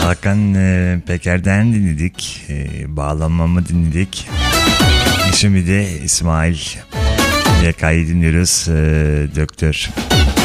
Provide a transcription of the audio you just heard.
Hakan Peker'den dinledik. Bağlanmamı dinledik. Şimdi de İsmail YK'yı dinliyoruz. Doktor.